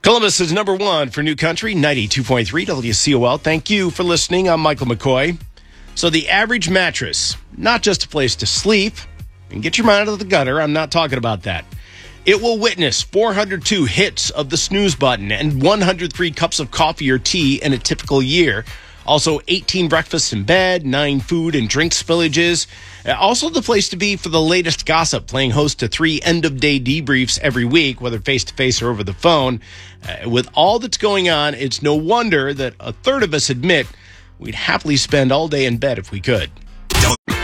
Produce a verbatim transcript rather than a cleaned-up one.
Columbus is number one for New Country, ninety-two point three W C O L. Thank you for listening. I'm Michael McCoy. So the average mattress, not just a place to sleep and get your mind out of the gutter. I'm not talking about that. It will witness four hundred two hits of the snooze button and one hundred three cups of coffee or tea in a typical year. Also, eighteen breakfasts in bed, nine food and drink spillages. Also the place to be for the latest gossip, playing host to three end-of-day debriefs every week, whether face-to-face or over the phone. Uh, with all that's going on, it's no wonder that a third of us admit we'd happily spend all day in bed if we could.